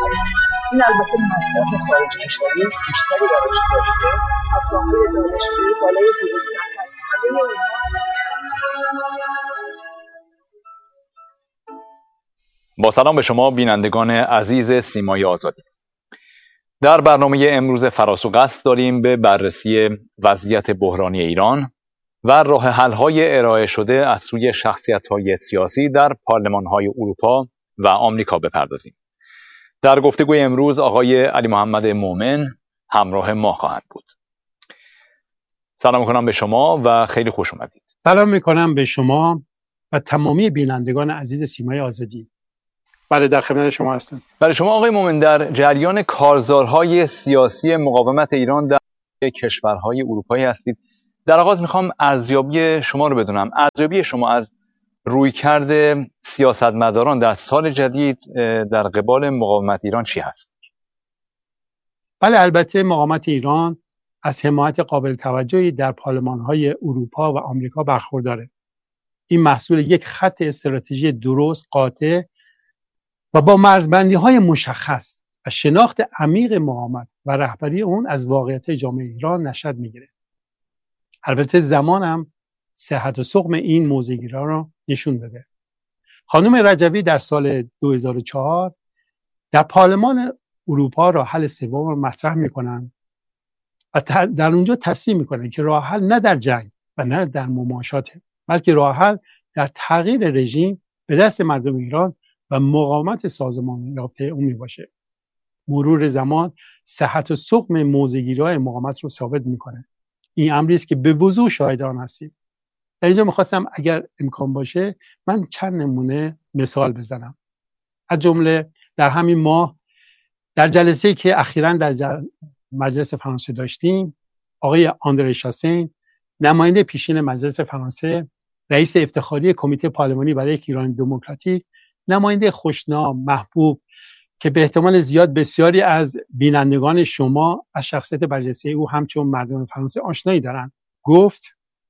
این البته مصرف خارج کشوری بیشتری براش داشته. افرادهای دانشجویی بالای 200 نفر همه با سلام به شما بینندگان عزیز سیمای آزادی. در برنامه امروز فراس و قصد داریم به بررسی وضعیت بحرانی ایران و راه حل‌های ارائه شده از سوی شخصیت‌های سیاسی در پارلمان‌های اروپا و آمریکا بپردازیم. در گفتگوی امروز آقای علی محمد مومن همراه ما خواهند بود. سلام می‌کنم به شما و خیلی خوش اومدید. سلام می‌کنم به شما و تمامی بینندگان عزیز سیمای آزادی. بله، در خدمت شما هستم. برای شما آقای مومن، در جریان کارزارهای سیاسی مقاومت ایران در کشورهای اروپایی هستید. در آغاز میخوام ارزیابی شما رو بدونم. ارزیابی شما از رویکرد سیاستمداران در سال جدید در قبال مقاومت ایران چی هست؟ بله، البته مقاومت ایران از حمایت قابل توجهی در پارلمان‌های اروپا و آمریکا برخورداره. این محصول یک خط استراتژی درست، قاطع و با مرزبندی‌های مشخص و شناخت عمیق مقاومت و رهبری اون از واقعیت جامعه ایران نشأت میگیره. البته زمان هم صحت و سقم این موضع‌گیری‌ها رو نشون بده. خانم رجوی در سال 2004 در پارلمان اروپا راه حل سوم رو مطرح میکنن و در اونجا تصریح میکنن که راه حل نه در جنگ و نه در مماشاته، بلکه راه حل در تغییر رژیم به دست مردم ایران و مقاومت سازمان یافته اون میباشه. مرور زمان صحت و سقم موضع‌گیری‌های مقاومت رو ثابت میکنه. این امری است که به وضوح شاهدان هستیم. در اینجا میخواستم اگر امکان باشه من چند نمونه مثال بزنم. از جمله در همین ماه در جلسه‌ای که اخیراً در مجلس فرانسه داشتیم، آقای آندره شاسین، نماینده پیشین مجلس فرانسه، رئیس افتخاری کمیته پارلمانی برای ایران دموکراتیک، نماینده خوشنام، محبوب که به احتمال زیاد بسیاری از بینندگان شما از شخصیت برجسته او همچون مردم فرانسه آشنایی دارند، گفت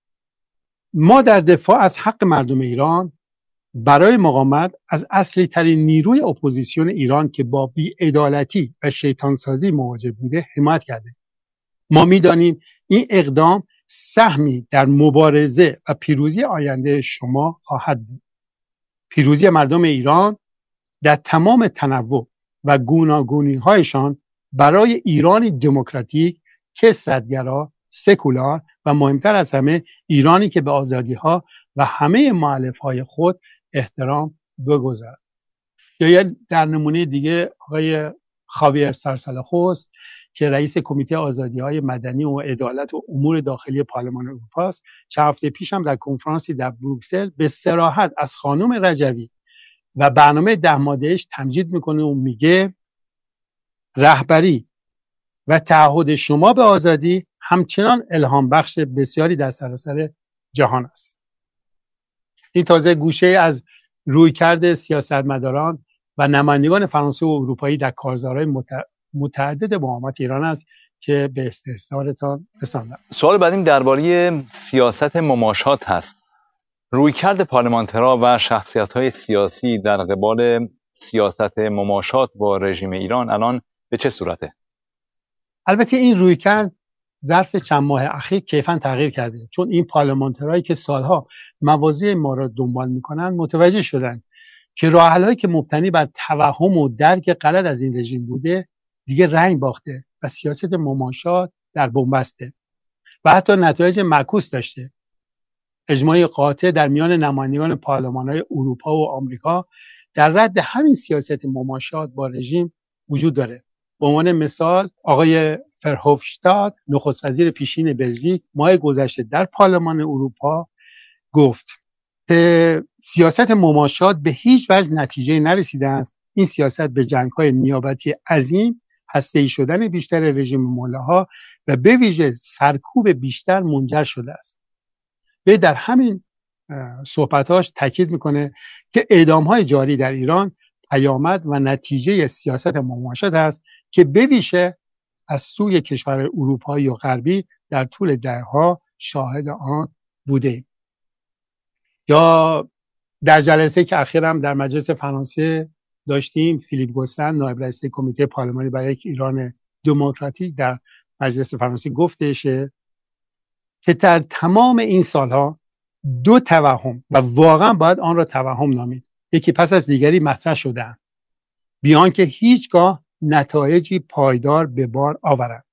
ما در دفاع از حق مردم ایران برای مقاومت از اصلی ترین نیروی اپوزیسیون ایران که با بی‌عدالتی و شیطانسازی مواجه بوده حمایت کرده. ما می‌دانیم این اقدام سهمی در مبارزه و پیروزی آینده شما خواهد بود. پیروزی مردم ایران در تمام تنوع و گوناگونی‌هایشان برای ایرانی دموکراتیک، کثرت‌گرا، سکولار و مهمتر از همه ایرانی که به آزادی‌ها و همه مؤلفه‌های خود احترام بگذارد. یا در نمونه دیگه آقای خاویر سارسالاخوس که رئیس کمیته آزادی‌های مدنی و عدالت و امور داخلی پارلمان اروپا است، چند هفته پیش هم در کنفرانسی در بروکسل به صراحت از خانم رجوی و برنامه 10 ماده‌اش تمجید میکنه و میگه رهبری و تعهد شما به آزادی همچنان الهام بخش بسیاری در سراسر جهان است. این تازه گوشه از رویکرد سیاستمداران و نمایندگان فرانسه و اروپایی در کارزارهای متعدد مقاومت ایران است که به استحضارتان رساندم. سوال بعدیم درباره سیاست مماشات هست. رویکرد پارلمانترها و شخصیت‌های سیاسی در قبال سیاست مماشات با رژیم ایران الان به چه صورته؟ البته این رویکرد ظرف چند ماه اخیر کیفاً تغییر کرده، چون این پارلمانترهایی که سالها مواضع ما را دنبال میکنن متوجه شدن که راه حل‌هایی که مبتنی بر توهم و درک غلط از این رژیم بوده دیگه رنگ باخته و سیاست مماشات در بنبسته و حتی نتایج معکوس داشته. اجماع قاطع در میان نمایندگان پارلمان‌های اروپا و آمریکا در رد همین سیاست مماشات با رژیم وجود داره. به عنوان مثال آقای فرهوفشتاد، نخست وزیر پیشین بلژیک، ماه گذشته در پارلمان اروپا گفت که سیاست مماشات به هیچ وجه نتیجه نرسیده است. این سیاست به جنگ‌های نیابتی عظیم، هسته‌ای شدن بیشتر رژیم ملاها و به ویژه سرکوب بیشتر منجر شده است. و در همین صحبتاش تاکید میکنه که اعدام‌های جاری در ایران پیامد و نتیجه سیاست مماشات است که به ویژه از سوی کشور اروپایی و غربی در طول دهه‌ها شاهد آن بوده. یا در جلسه که اخیراً در مجلس فرانسه داشتیم فیلیپ گوسلند نایب رئیس کمیته پارلمانی برای یک ایران دموکراتیک در مجلس فرانسه گفتش که در تمام این سالها دو توهم و واقعا باید آن را توهم نامید یکی پس از دیگری مطرح شدند بیان که هیچگاه نتایجی پایدار به بار آورند.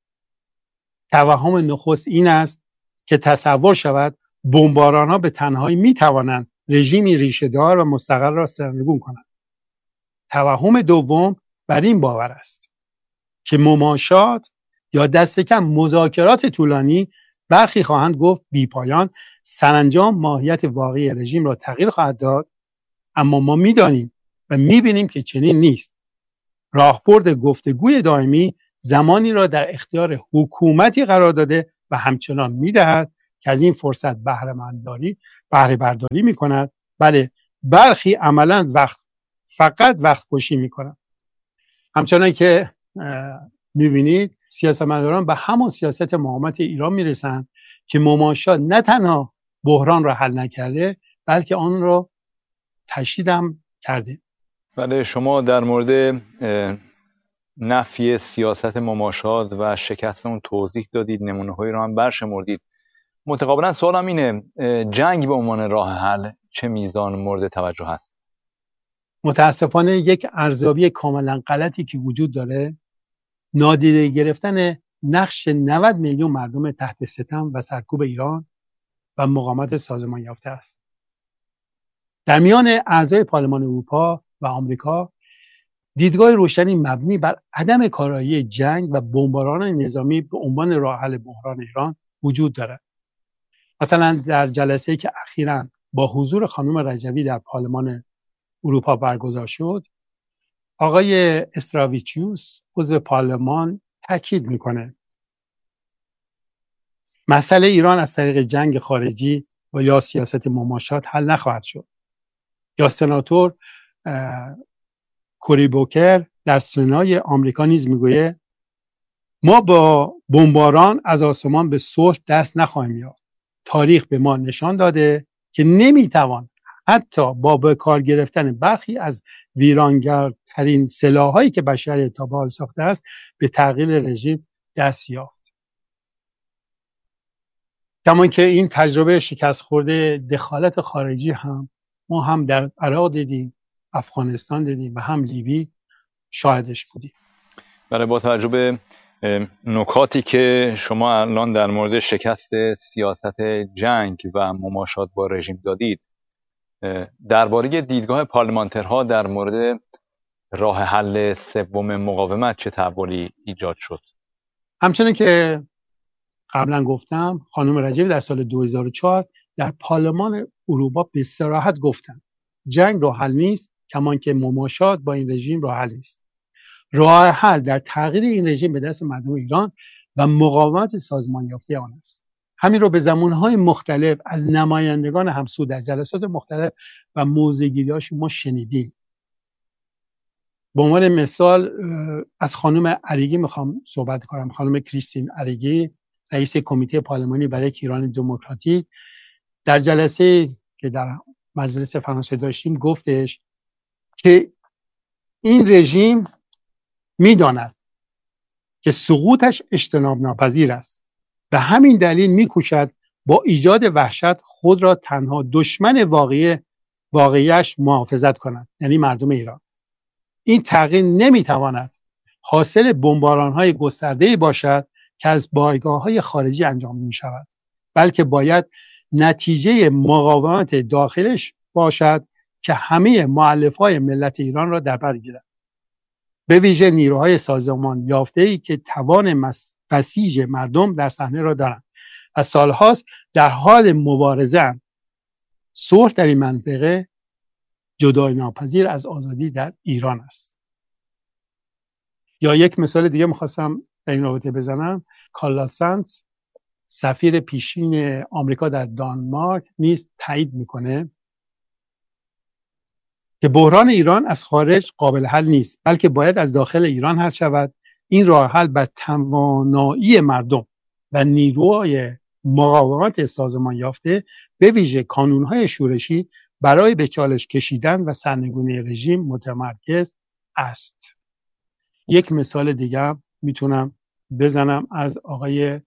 توهم نخست این است که تصور شود بمباران‌ها به تنهایی می‌توانند رژیمی ریشه‌دار و مستقر را سرنگون کنند. توهم دوم بر این باور است که مماشات یا دست کم مذاکرات طولانی برخی خواهند گفت بی‌پایان سرانجام ماهیت واقعی رژیم را تغییر خواهد داد، اما ما می‌دانیم و می‌بینیم که چنین نیست. راهبرد گفتگوی دائمی زمانی را در اختیار حکومتی قرار داده و همچنان می‌دهد که از این فرصت بهره برداری می‌کند. بله، برخی عملاً فقط وقت کشی می‌کنند. همچنان که می‌بینید سیاستمداران به همون سیاست مقاومت ایران میرسند که مماشات نه تنها بحران را حل نکرده بلکه آن را تشدید هم کرده. بله، شما در مورد نفی سیاست مماشات و شکست اون توضیح دادید، نمونه‌هایی رو هم برشمردید. متقابلا سوالم اینه، جنگ به عنوان راه حل چه میزان مورد توجه هست؟ متاسفانه یک ارزیابی کاملا غلطی که وجود داره نادیده گرفتن نقش 90 میلیون مردم تحت ستم و سرکوب ایران و مقاومت سازمان یافته است. در میان اعضای پارلمان اروپا و آمریکا دیدگاه روشنی مبنی بر عدم کارایی جنگ و بمباران نظامی به عنوان راه حل بحران ایران وجود دارد. مثلا در جلسه‌ای که اخیراً با حضور خانم رجوی در پارلمان اروپا برگزار شد، آقای استراویچیوس عضو پارلمان تاکید میکنه مسئله ایران از طریق جنگ خارجی و یا سیاست مماشات حل نخواهد شد. یا سناتور کوری بوکر در سنای آمریکا نیز میگویه ما با بمباران از آسمان به صلح دست نخواهیم یافت. تاریخ به ما نشان داده که نمیتوان حتی با به کار گرفتن برخی از ویرانگرترین سلاح‌هایی که بشریت تا به حال ساخته است به تغییر رژیم دست یافت. کما که این تجربه شکست خورده دخالت خارجی ما هم در عراق دیدیم، افغانستان دیدیم و هم لیبی شاهدش بودیم. برای با توجه به نکاتی که شما الان در مورد شکست سیاست جنگ و مماشات با رژیم دادید، درباره دیدگاه پارلمانترها در مورد راه حل سوم مقاومت چه تحولی ایجاد شد؟ همچنین که قبلا گفتم خانم رجوی در سال 2004 در پارلمان اروپا به صراحت گفتند جنگ راه حل نیست، کما که مماشات با این رژیم راه حل است. راه حل در تغییر این رژیم به دست مردم ایران و مقاومت سازمان یافته آن است. همین رو به زمانهای مختلف از نمایندگان همسو در جلسات مختلف و موضع‌گیری‌هاش ما شنیدیم. به عنوان مثال از خانم اریگی میخوام صحبت کنم. خانم کریستین اریگی رئیس کمیته پارلمانی برای ایران دموکراتیک در جلسه که در مجلس فرانسه داشتیم گفتش که این رژیم میداند که سقوطش اجتناب ناپذیر است، به همین دلیل میکوشد با ایجاد وحشت خود را تنها دشمن واقعیش محافظت کند، یعنی مردم ایران. این تغییر نمیتواند حاصل بمباران‌های گسترده‌ای باشد که از پایگاه‌های خارجی انجام می‌شود، بلکه باید نتیجه مقاومت داخلش باشد که همه مؤلفه‌های ملت ایران را در بر گیرد، به ویژه نیروهای سازمان یافته‌ای که توان بسیج مردم در صحنه را دارند و سالهاست در حال مبارزه. صلح در این منطقه جدای ناپذیر از آزادی در ایران است. یا یک مثال دیگه میخواستم در این رابطه بزنم. کارلا سانتز سفیر پیشین آمریکا در دانمارک نیز تایید میکنه که بحران ایران از خارج قابل حل نیست، بلکه باید از داخل ایران حل شود. این راه حل بر توانایی مردم و نیروهای مقاومت سازمان یافته به ویژه کانونهای شورشی برای به چالش کشیدن و سرنگونی رژیم متمرکز است. یک مثال دیگه میتونم بزنم از آقای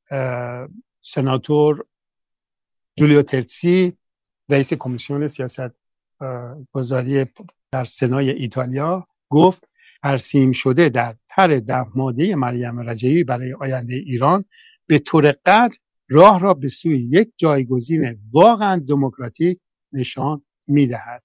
سناتور جولیو ترسی، رئیس کمیسیون سیاست گذاری در سنای ایتالیا، گفت ترسیم شده در طرح 10 ماده مریم رجوی برای آینده ایران به طور قطع راه را به سوی یک جایگزین واقعا دموکراتیک نشان میدهد.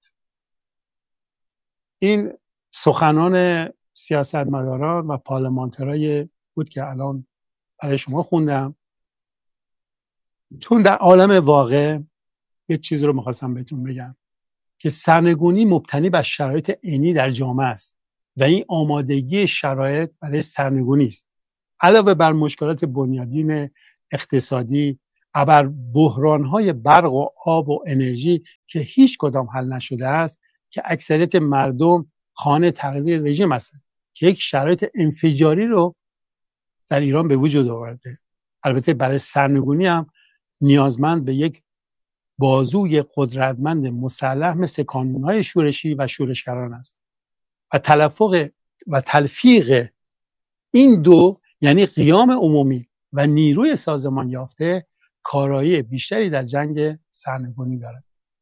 این سخنان سیاستمداران و پارلمانترای بود که الان برای شما خوندم، چون در عالم واقع یه چیز رو میخواستم بهتون بگم که سرنگونی مبتنی بر شرایط عینی در جامعه است و این آمادگی شرایط برای سرنگونی است. علاوه بر مشکلات بنیادین اقتصادی، بر بحران‌های برق و آب و انرژی که هیچ کدام حل نشده است که اکثریت مردم خانه تغییر رژیم هستند که یک شرایط انفجاری رو در ایران به وجود آورده. البته برای سرنگونی هم نیازمند به یک بازوی قدرتمند مسلح مثل کانون‌های شورشی و شورشگران است و تلفیق این دو، یعنی قیام عمومی و نیروی سازمان یافته، کارایی بیشتری در جنگ سرنگونی دارد.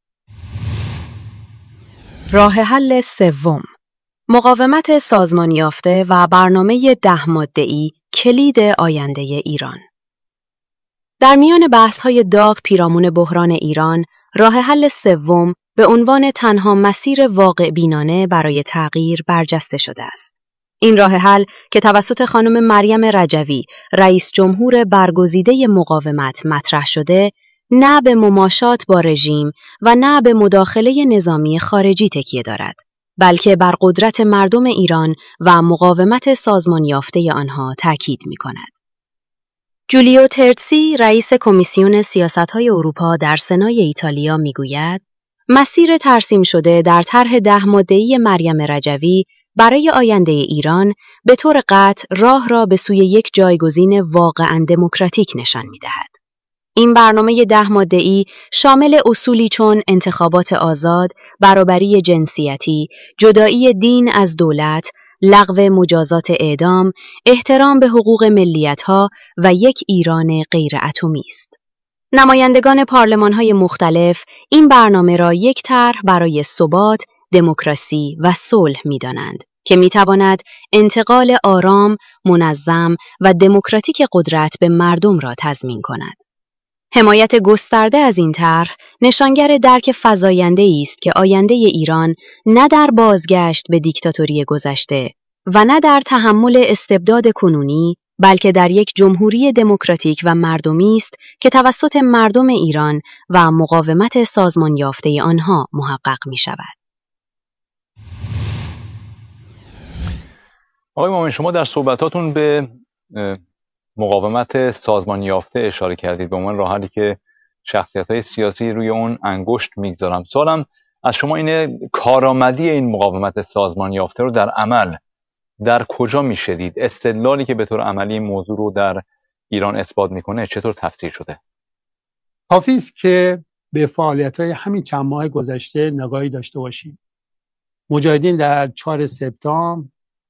راه حل سوم، مقاومت سازمان یافته و برنامه 10 ماده‌ای کلید آینده ایران. در میان بحث‌های داغ پیرامون بحران ایران، راه حل سوم به عنوان تنها مسیر واقع بینانه برای تغییر برجسته شده است. این راه حل که توسط خانم مریم رجوی، رئیس جمهور برگزیده مقاومت مطرح شده، نه به مماشات با رژیم و نه به مداخله نظامی خارجی تکیه دارد، بلکه بر قدرت مردم ایران و مقاومت سازمان یافته آنها تاکید می‌کند. جولیو ترسی، رئیس کمیسیون سیاست‌های اروپا در سنای ایتالیا میگوید: مسیر ترسیم شده در طرح 10 ماده‌ای مریم رجوی برای آینده ایران به طور قطع راه را به سوی یک جایگزین واقعاً دموکراتیک نشان می‌دهد. این برنامه 10 ماده‌ای شامل اصولی چون انتخابات آزاد، برابری جنسیتی، جدایی دین از دولت، لغو مجازات اعدام، احترام به حقوق ملیت‌ها و یک ایران غیر اتمی است. نمایندگان پارلمان‌های مختلف این برنامه را یک طرح برای ثبات، دموکراسی و صلح می‌دانند که می‌تواند انتقال آرام، منظم و دموکراتیک قدرت به مردم را تضمین کند. حمایت گسترده از این طرح نشانگر درک فزاینده‌ای است که آینده ایران نه در بازگشت به دیکتاتوری گذشته و نه در تحمل استبداد کنونی، بلکه در یک جمهوری دموکراتیک و مردمی است که توسط مردم ایران و مقاومت سازمان یافته آنها محقق می شود. آقای مومن، شما در صحبتاتون به مقاومت سازمان یافته اشاره کردید به عنوان راه حلی که شخصیت‌های سیاسی روی اون انگشت میگذارم. سوالم از شما اینه، کارآمدی این مقاومت سازمان یافته رو در عمل در کجا میشدید؟ استدلالی که به طور عملی این موضوع رو در ایران اثبات میکنه چطور تفسیر شده؟ کافی است که به فعالیت‌های همین چند ماه گذشته نگاهی داشته باشیم. مجاهدین در 4 سپتامبر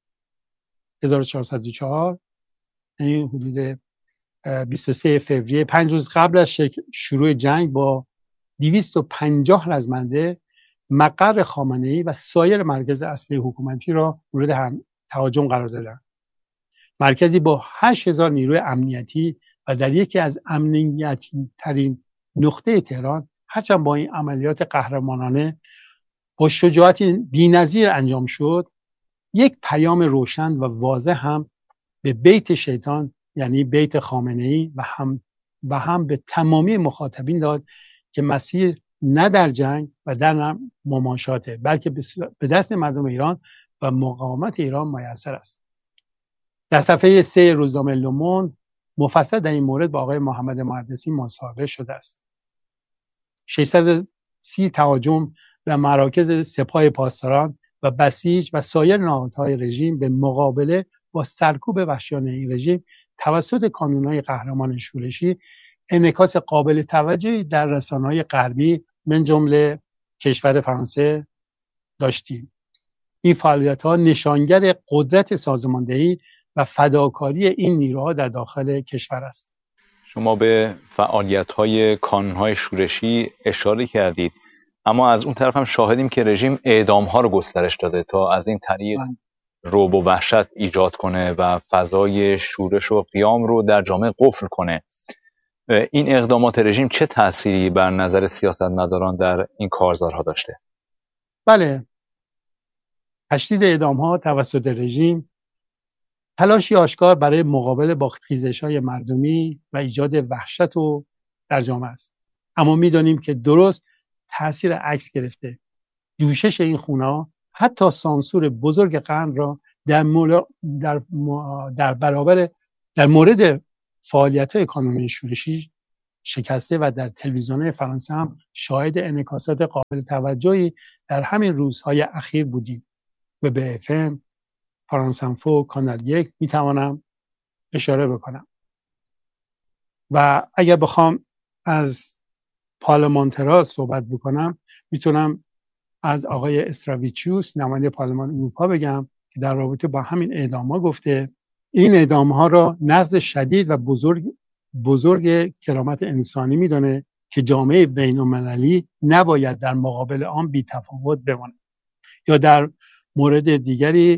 1404، یعنی حدود 23 فوریه، 5 روز قبل از شروع جنگ، با 250 رزمنده مقر خامنه‌ای و سایر مرکز اصلی حکومتی را مورد تهاجم قرار دادند. مرکزی با 8000 نیروی امنیتی و در یکی از امنیتی ترین نقطه تهران، هرچند با این عملیات قهرمانانه با شجاعت بی‌نظیر انجام شد، یک پیام روشن و واضح هم به بیت شیطان، یعنی بیت خامنه‌ای و هم به تمامی مخاطبین داد که مسیر نه در جنگ و در مماشاته، بلکه به دست مردم ایران و مقاومت ایران میسر است. در صفحه 3 روزنامه لوموند مفصل در این مورد با آقای محمد مهندسی مصاحبه شده است. 630 تهاجم به مراکز سپاه پاسداران و بسیج و سایر نهادهای رژیم به مقابله با سرکوب وحشیانه این رژیم توسط کانون‌های قهرمان شورشی انعکاس قابل توجهی در رسانه‌های غربی من جمله کشور فرانسه داشتیم. این فعالیت‌ها نشانگر قدرت سازماندهی و فداکاری این نیروها در داخل کشور است. شما به فعالیت‌های کانون‌های شورشی اشاره کردید، اما از اون طرف هم شاهدیم که رژیم اعدام‌ها رو گسترش داده تا از این طریق رعب و وحشت ایجاد کنه و فضای شورش و قیام رو در جامعه قفل کنه. این اقدامات رژیم چه تأثیری بر نظر سیاستمداران در این کارزارها داشته؟ بله، تشدید اعدام‌ها توسط رژیم تلاشی آشکار برای مقابله با خیزش‌های مردمی و ایجاد وحشت و در جامعه است. اما می‌دانیم که درست تأثیر عکس گرفته. جوشش این خونه‌ها حتی سانسور بزرگ قرن را در مورد فعالیت‌های کانونی شورشی شکسته و در تلویزیون‌های فرانسه هم شاهد انعکاسات قابل توجهی در همین روزهای اخیر بودیم و به FM، فرانس انفو، کانال 1 میتوانم اشاره بکنم. و اگر بخوام از پارلمانترها صحبت بکنم، میتونم از آقای استراویچیوس نماینده پارلمان اروپا بگم که در رابطه با همین اعدام‌ها گفته این اعدام‌ها را نقض شدید و بزرگ کرامت انسانی میدونه که جامعه بین‌المللی نباید در مقابل آن بی‌تفاوت بماند. یا در مورد دیگری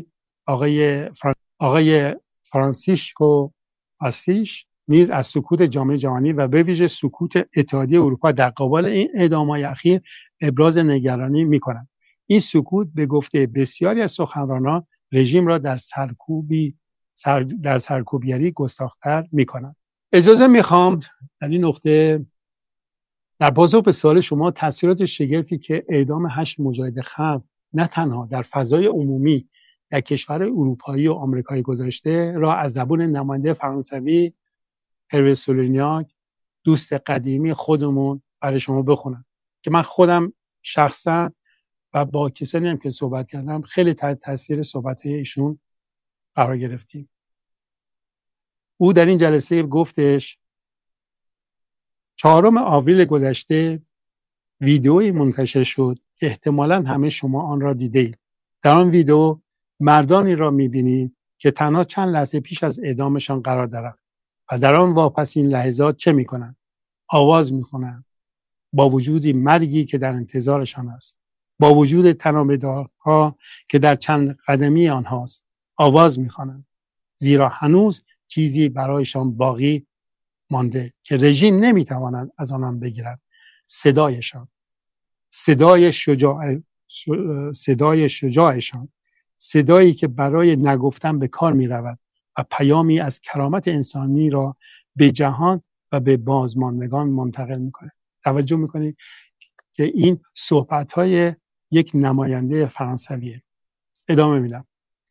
آقای فرانسیسکو آسیش نیز از سکوت جامعه جهانی و به ویژه سکوت اتحادیه اروپا در قبال این اعدام‌های اخیر ابراز نگرانی می‌کنند. این سکوت به گفته بسیاری از سخنرانان رژیم را در سرکوبگری گستاخ‌تر می‌کند. اجازه می‌خوام در این نقطه در پاسخ به سوال شما تاثیرات شگرفی که اعدام 8 مجاهد خلق نه تنها در فضای عمومی در کشور اروپایی و آمریکایی گذاشته را از زبون نماینده فرانسوی هروی سولینیاک دوست قدیمی خودمون برای شما بخونم که من خودم شخصا و با کسانی هم که صحبت کردم خیلی تحت تاثیر صحبت‌های ایشون قرار گرفتیم. او در این جلسه گفتش 4 آوریل گذشته ویدئویی منتشر شد که احتمالاً همه شما آن را دیدید. در آن ویدئو مردانی را می‌بینید که تنها چند لحظه پیش از اعدامشان قرار دارند و در آن واپسین لحظات چه می‌کنند؟ آواز می‌خوانند با وجود مرگی که در انتظارشان است، با وجود تنابه‌دارها که در چند قدمی آنهاست، آواز می‌خوانند، زیرا هنوز چیزی برایشان باقی مانده که رژیم نمی‌تواند از آنان بگیرد. صدایشان، صدای شجاعشان، صدایی که برای نگفتن به کار می‌رود و پیامی از کرامت انسانی را به جهان و به بازماندگان منتقل می‌کند. توجه می‌کنید که این صحبت‌های یک نماینده فرانسویه. ادامه میدم.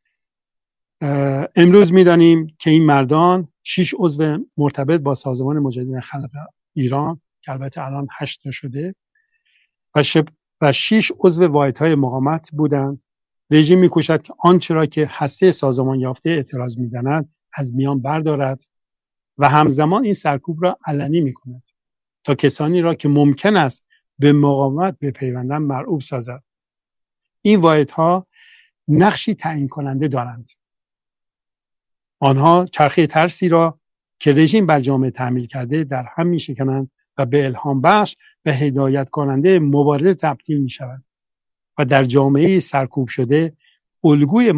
امروز می‌دانیم که این مردان 6 عضو مرتبط با سازمان مجاهدین خلق ایران که البته الان 8 شده و 6 عضو واحدهای مقاومت بودند. رژیم می‌کوشد که آنچه را که هسته سازمان یافته اعتراض می‌داند از میان بردارد و همزمان این سرکوب را علنی می‌کند تا کسانی را که ممکن است به مقاومت بپیوندند مرعوب سازد. این واحدها نقشی تعیین کننده دارند. آنها چرخه ترسی را که رژیم بر جامعه تحمیل کرده در هم می‌شکنند و به الهام بخش و هدایت کننده مبارزه تبدیل می‌شوند و در جامعه سرکوب شده الگوی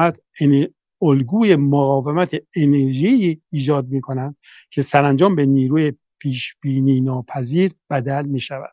مقاومت انرژی ایجاد می‌کنند که سرانجام به نیروی پیشبینی ناپذیر بدل می‌شود.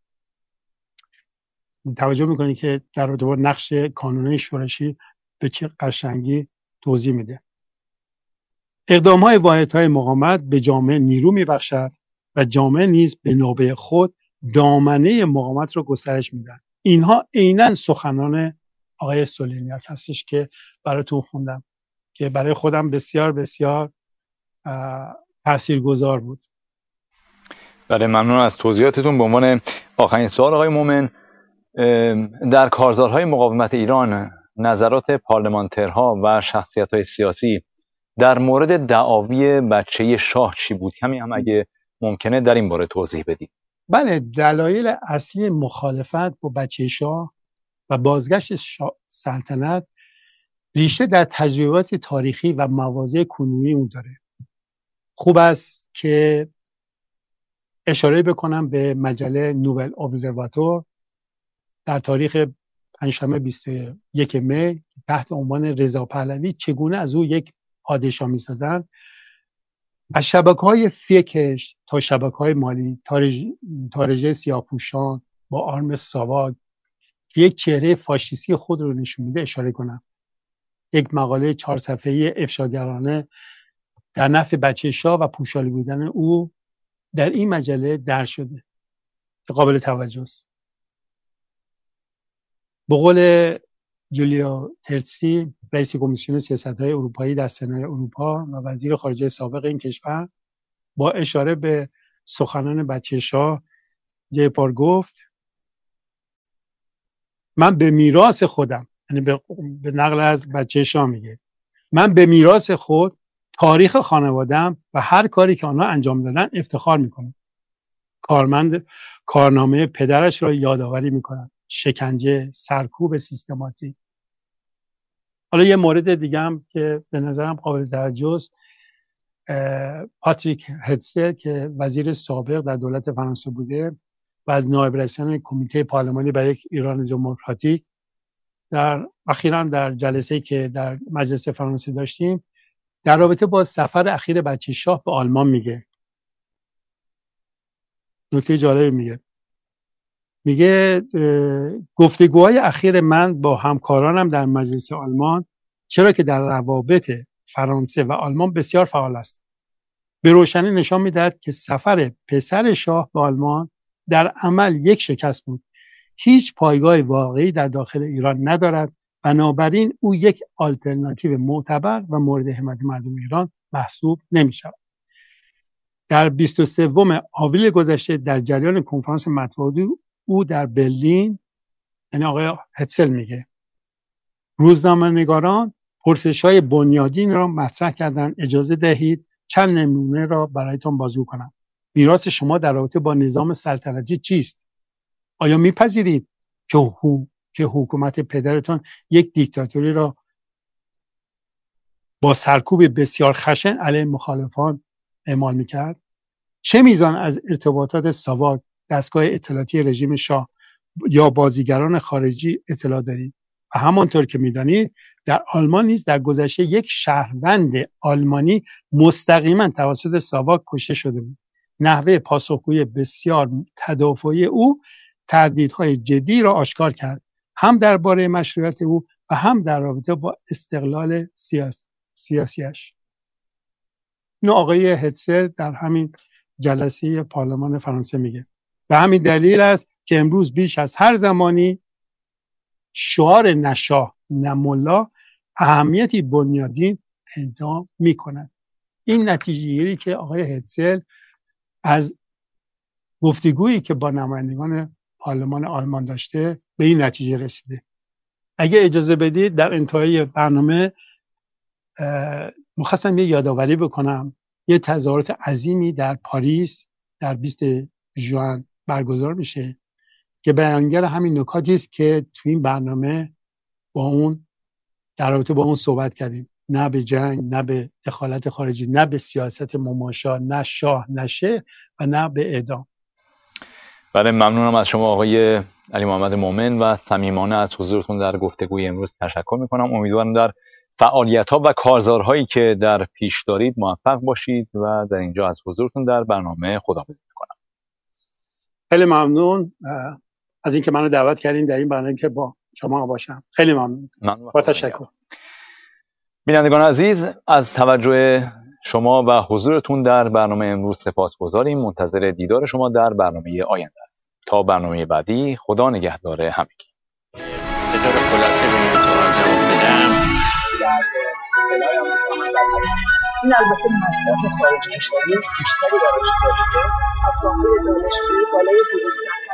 توجه می‌کنید که در رابطه با نقش کانونی شورشی به چه قشنگی توضیح میده. اقدام‌های واحدهای مقاومت به جامعه نیرو می‌بخشد و جامعه نیز به نوبه خود دامنه مقاومت را گسترش میدن. اینها عیناً سخنان آقای سولینیاک هستش که براتون خوندم که برای خودم بسیار بسیار تاثیرگذار بود. بله، ممنون از توضیحاتتون. به عنوان آخرین سوال آقای مومن، در کارزارهای مقاومت ایران نظرات پارلمانترها و شخصیت‌های سیاسی در مورد دعاوی بچه شاه چی بود؟ کمی هم اگه ممکنه در این باره توضیح بدید. بله، دلایل اصلی مخالفت با بچه شاه و بازگشت سلطنت ریشه در تجربات تاریخی و مواضع کنونی اون داره. خوب است که اشاره بکنم به مجله نوول ابزرواتور در تاریخ پنجشنبه 21 می تحت عنوان رضا پهلوی چگونه از او یک پادشاه می‌سازند، از شبکه‌های فیکش تا شبکه‌های مالی، تارژه سیاه‌پوشان با آرم ساواک که یک چهره فاشیستی خود رو نشون میده اشاره کنم. یک مقاله 4 صفحه‌ای افشاگرانه در نفع بچه شاه و پوشالی بودن او در این مجله در شده که قابل توجه است. به قول جولیو ترسی، رئیس کمیسیون سیاست‌های اروپایی در سنای اروپا و وزیر خارجه سابق این کشور، با اشاره به سخنان بچه شاه یه بار گفت من به میراث خودم، یعنی به نقل از بچه شاه میگه، من به میراث خود، تاریخ خانواده‌ام و هر کاری که آنها انجام دادن افتخار میکنم. کارنامه پدرش را یادآوری میکنم. شکنجه، سرکوب سیستماتیک. حالا یه مورد دیگه هم که به نظرم قابل توجه است، پاتریک هتسل که وزیر سابق در دولت فرانسه بوده و از نایب رئیسان کمیته پارلمانی برای ایران دموکراتیک، اخیراً در جلسه‌ای که در مجلس فرانسه داشتیم در رابطه با سفر اخیر بچه شاه به آلمان میگه نکته جالبی میگه گفتگوهای اخیر من با همکارانم در مجلس آلمان، چرا که در روابط فرانسه و آلمان بسیار فعال است، به روشنی نشان میدهد که سفر پسر شاه به آلمان در عمل یک شکست بود. هیچ پایگاه واقعی در داخل ایران ندارد، بنابراین او یک آلترناتیو معتبر و مورد حمایت مردم ایران محسوب نمی‌شود. در 23 آوریل گذشته در جریان کنفرانس مطبوعاتی او در برلین، یعنی آقای هتسل میگه، روزنامه‌نگاران پرسش‌های بنیادین را مطرح کردند. اجازه دهید چند نمونه را برایتان بازگو کنم. میراث شما در رابطه با نظام سلطنتی چیست؟ آیا میپذیرید که حکومت پدرتان یک دیکتاتوری را با سرکوب بسیار خشن علیه مخالفان اعمال میکرد؟ چه میزان از ارتباطات ساواک، دستگاه اطلاعاتی رژیم شاه یا بازیگران خارجی اطلاع دارید؟ و همانطور که میدانید در آلمان نیز در گذشته یک شهروند آلمانی مستقیما توسط ساواک کشته شده بود. نحوه پاسخگویی بسیار تدافعی او تهدیدهای جدی را آشکار کرد، هم درباره مشروعیت او و هم در رابطه با استقلال سیاسیش. اینو آقای هتسل در همین جلسه پارلمان فرانسه میگه. به همین دلیل است که امروز بیش از هر زمانی شعار نشاه نمولا اهمیتی بنیادین پیدا میکند. این نتیجه گیری که آقای هتسل از گفتگویی که با نمایندگان پارلمان آلمان داشته به این نتیجه رسیده. اگه اجازه بدید در انتهای برنامه می‌خواستم یه یادآوری بکنم. یه تظاهرات عظیمی در پاریس در 20 ژوئن برگزار میشه که بیانگر همین نکاتی است که تو این برنامه در رابطه با اون صحبت کردیم. نه به جنگ، نه به دخالت خارجی، نه به سیاست مماشا، نه شاه، نه شه و نه به اعدام. بله، ممنونم از شما آقای علی محمد مومن و صمیمانه از حضورتون در گفتگوی امروز تشکر میکنم. امیدوارم در فعالیت‌ها و کارزارهایی که در پیش دارید موفق باشید و در اینجا از حضورتون در برنامه خداحافظی میکنم. خیلی ممنون از اینکه منو دعوت کردین در این برنامه که با شما باشم. خیلی ممنون. با تشکر. بینندگان عزیز، از توجه شما و حضورتون در برنامه امروز سپاسگزاریم. منتظر دیدار شما در برنامه آینده است. تا برنامه بعدی، خدا نگهدار همگی. به طور خلاصه به این سوال جواب بدم. این البته مصرف خارج کشوری بیشتری براش داشته، افراد دانشجویی بالای 200